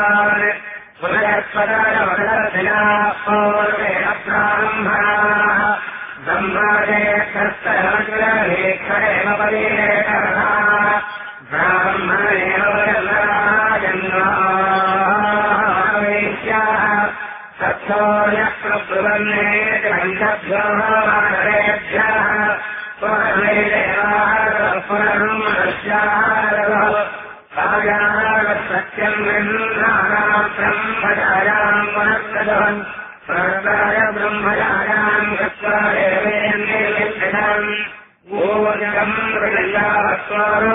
ब्रह्मणे सत्तरमग्रहेक्षरेव पदेकरः ब्राह्मणेव जन्मावेश्याः सत्सोऽयः प्रब्रुवन्ने पञ्चभ्यो वानरेभ्यः पुनर्मनुष्याः सत्यम् ब्रह्मचार्याम् पुनर्तदवन् प्राय ब्रह्मचार्याम् गत्वा देवेन्द्रम् ऊर्जम्